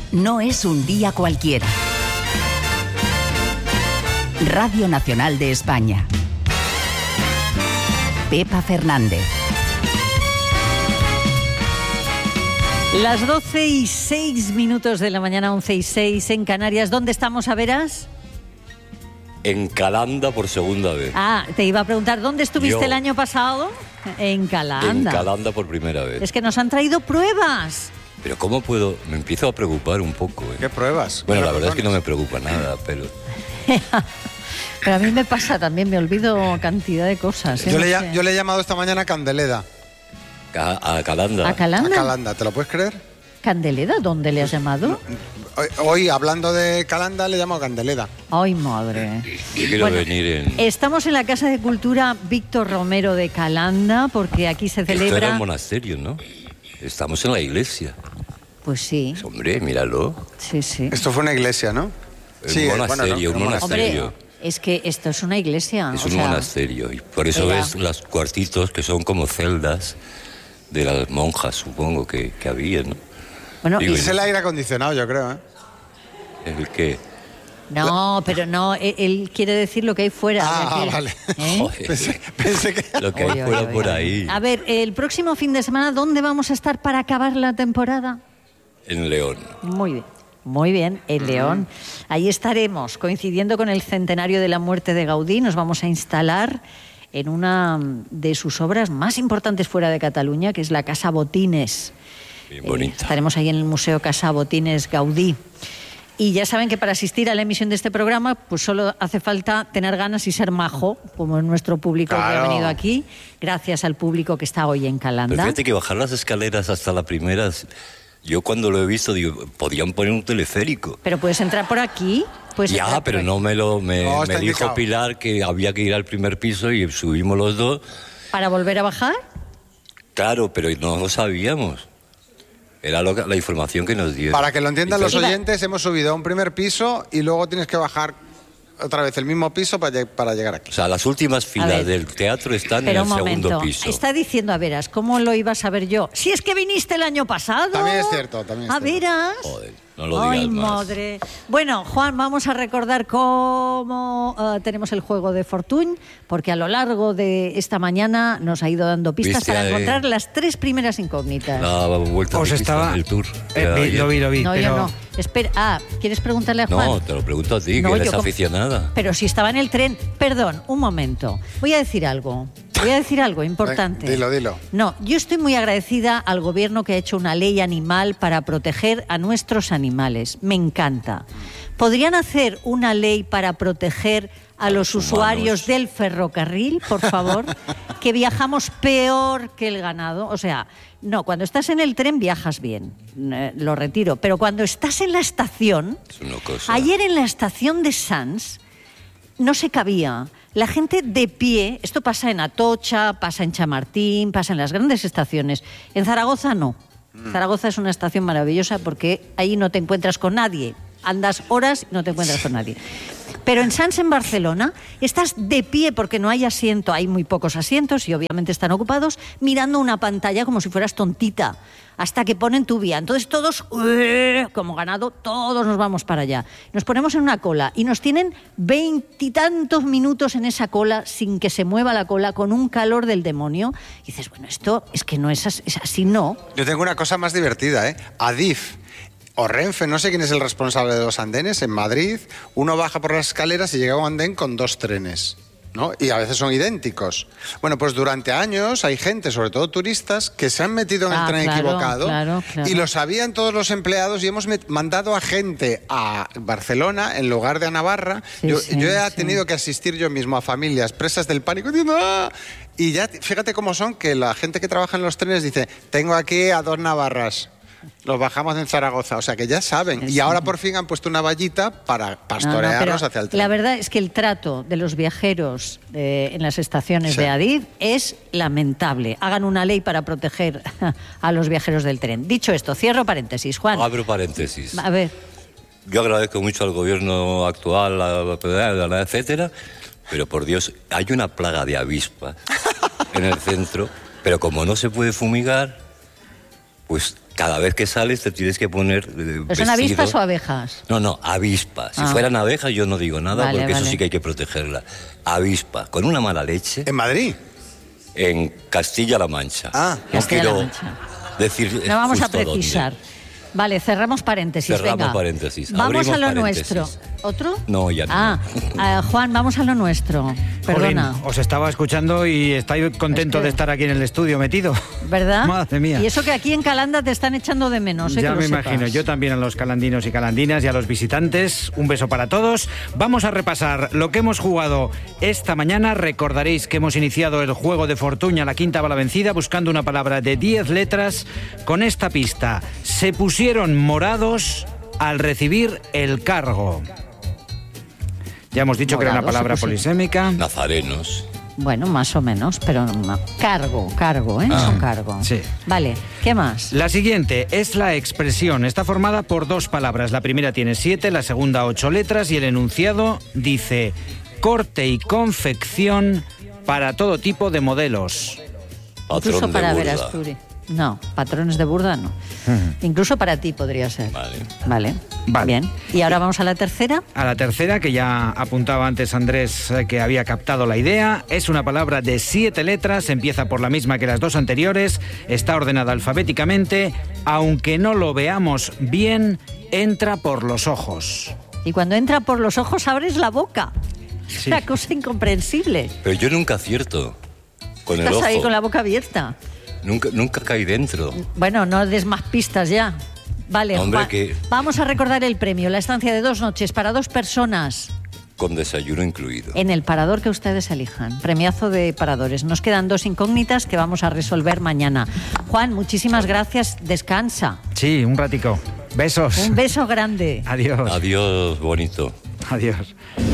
no es un día cualquiera. Radio Nacional de España. Pepa Fernández. Las 12:06 de la mañana, 11:06 en Canarias. ¿Dónde estamos, a veras? En Calanda por segunda vez. Ah, te iba a preguntar, ¿dónde estuviste el año pasado? En Calanda. En Calanda por primera vez. Es que nos han traído pruebas. Pero ¿cómo puedo? Me empiezo a preocupar un poco. ¿Qué pruebas? Bueno, la verdad es que no me preocupa nada, pero... Pero a mí me pasa también, me olvido cantidad de cosas. Yo le he llamado esta mañana Candeleda. A Calanda. ¿A Calanda? A Calanda, ¿te lo puedes creer? ¿Candeleda? ¿Dónde le has llamado? Hoy, hablando de Calanda, le llamo Candeleda. Ay, madre. Yo quiero venir en... Estamos en la Casa de Cultura Víctor Romero de Calanda, porque aquí se celebra... Esto era un monasterio, ¿no? Estamos en la iglesia. Pues sí. Hombre, míralo. Sí, sí. Esto fue una iglesia, ¿no? Sí, un monasterio, un monasterio. Hombre, es que esto es una iglesia. Es un monasterio, y por eso ves los cuartitos que son como celdas de las monjas, supongo, que había, ¿no? Bueno, y es el aire acondicionado, yo creo, ¿eh? ¿El qué? No, pero no, él quiere decir lo que hay fuera. Vale. Joder, pensé que... Lo que hay fuera por ahí. A ver, el próximo fin de semana, ¿dónde vamos a estar para acabar la temporada? En León. Muy bien, en León. Ahí estaremos, coincidiendo con el centenario de la muerte de Gaudí. Nos vamos a instalar en una de sus obras más importantes fuera de Cataluña, que es la Casa Botines. Bien bonita. Estaremos ahí en el Museo Casa Botines Gaudí. Y ya saben que para asistir a la emisión de este programa, pues solo hace falta tener ganas y ser majo, como nuestro público que ha venido aquí, gracias al público que está hoy en Calanda. Pero fíjate que bajar las escaleras hasta la primera, yo cuando lo he visto, digo, podían poner un teleférico. Pero puedes entrar por aquí. Ya, pero no me dijo indicado. Pilar que había que ir al primer piso y subimos los dos. ¿Para volver a bajar? Claro, pero no lo sabíamos. Era la información que nos dieron. Para que lo entiendan los Entonces, oyentes, hemos subido a un primer piso y luego tienes que bajar otra vez el mismo piso para llegar aquí. O sea, las últimas filas del teatro están en el segundo piso. Está diciendo, a veras, ¿cómo lo iba a saber yo? Si es que viniste el año pasado. También es cierto, A veras. Joder, no lo digas Ay, más. madre. Bueno, Juan, vamos a recordar cómo tenemos el juego de Fortuny, porque a lo largo de esta mañana nos ha ido dando pistas para encontrar las 3 primeras incógnitas. La vuelta Os estaba... el tour. Lo vi. No, pero... yo no. Espera, ¿quieres preguntarle a Juan? No, te lo pregunto a ti, que eres aficionada. Pero si estaba en el tren... Perdón, un momento. Voy a decir algo importante. Dilo. No, yo estoy muy agradecida al gobierno que ha hecho una ley animal para proteger a nuestros animales. Me encanta. ¿Podrían hacer una ley para proteger a los usuarios del ferrocarril, por favor? Que viajamos peor que el ganado. O sea, no, cuando estás en el tren viajas bien, lo retiro. Pero cuando estás en la estación... Es una cosa. Ayer en la estación de Sants no se cabía. La gente de pie, esto pasa en Atocha, pasa en Chamartín, pasa en las grandes estaciones. En Zaragoza no. Zaragoza es una estación maravillosa porque ahí no te encuentras con nadie. Andas horas y no te encuentras con nadie. Pero en Sants, en Barcelona, estás de pie porque no hay asiento, hay muy pocos asientos y obviamente están ocupados, mirando una pantalla como si fueras tontita, hasta que ponen tu vía. Entonces todos, como ganado, todos nos vamos para allá. Nos ponemos en una cola y nos tienen 20 y tantos minutos en esa cola sin que se mueva la cola, con un calor del demonio. Y dices, bueno, esto es que no es así, no. Yo tengo una cosa más divertida, ¿eh? Adif o Renfe, no sé quién es el responsable de los andenes, en Madrid, uno baja por las escaleras y llega a un andén con 2 trenes, ¿no? Y a veces son idénticos. Bueno, pues durante años hay gente, sobre todo turistas, que se han metido en el tren equivocado. Claro. Y lo sabían todos los empleados y hemos mandado a gente a Barcelona en lugar de a Navarra. Yo he tenido que asistir yo mismo a familias presas del pánico diciendo ¡ah! Y ya, fíjate cómo son, que la gente que trabaja en los trenes dice, tengo aquí a 2 navarras. Los bajamos en Zaragoza, o sea que ya saben. Y ahora por fin han puesto una vallita para pastorearnos hacia el tren. La verdad es que el trato de los viajeros en las estaciones de Adif es lamentable. Hagan una ley para proteger a los viajeros del tren. Dicho esto, cierro paréntesis, Juan. Abro paréntesis. A ver. Yo agradezco mucho al gobierno actual, etcétera, pero por Dios, hay una plaga de avispas en el centro, pero como no se puede fumigar... Pues cada vez que sales te tienes que poner ¿Son avispas o abejas? No, avispas. Si fueran abejas yo no digo nada, vale, porque vale. eso sí que hay que protegerla. Avispa, con una mala leche. ¿En Madrid? En Castilla-La Mancha. No Castilla-La quiero Mancha. decir No vamos a justo precisar. dónde. Vale, cerramos paréntesis. Cerramos venga. paréntesis. Vamos Abrimos a lo paréntesis. nuestro. ¿Otro? No, ya no. Juan, vamos a lo nuestro. Perdona. Jolín, os estaba escuchando y estoy contento Es que- de estar aquí en el estudio metido. ¿Verdad? Madre mía. Y eso que aquí en Calanda te están echando de menos. Ya que me lo imagino, sepas. yo también a los calandinos y calandinas y a los visitantes. Un beso para todos. Vamos a repasar lo que hemos jugado esta mañana. Recordaréis que hemos iniciado el juego de Fortuña, la quinta bala vencida, buscando una palabra de 10 letras con esta pista. Se pusieron morados al recibir el cargo. Ya hemos dicho que era una Morados, palabra se pusieron. polisémica. Nazarenos. Bueno, más o menos, pero no. Cargo, ¿eh? Son cargo. sí. Vale, ¿qué más? La siguiente es la expresión. Está formada por 2 palabras. La primera tiene 7, la segunda 8 letras y el enunciado dice corte y confección para todo tipo de modelos. Patrón Incluso de para burda. Verasturi. No, patrones de burda no. Incluso para ti podría ser. Vale. Vale. Bien. Y ahora vamos a la tercera. A la tercera, que ya apuntaba antes Andrés que había captado la idea, es una palabra de 7 letras, empieza por la misma que las 2 anteriores, está ordenada alfabéticamente, aunque no lo veamos bien, entra por los ojos. Y cuando entra por los ojos abres la boca. Es Sí. una cosa incomprensible. Pero yo nunca acierto con el Estás ojo. ahí con la boca abierta. Nunca caí dentro. Bueno, no des más pistas ya. Vale, Hombre, Juan, que- vamos a recordar el premio, la estancia de 2 noches para 2 personas Con desayuno incluido. en el parador que ustedes elijan. Premiazo de paradores. Nos quedan 2 incógnitas que vamos a resolver mañana. Juan, muchísimas gracias. Descansa. Sí, un ratico. Besos. Un beso grande. Adiós. Adiós, bonito. Adiós.